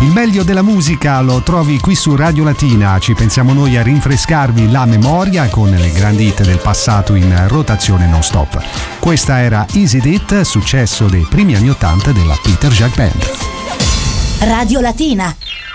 Il meglio della musica lo trovi qui su Radio Latina, ci pensiamo noi a rinfrescarvi la memoria con le grandi hit del passato in rotazione non stop. Questa era Easy It, successo dei primi anni '80 della Peter Jacques Band. Radio Latina.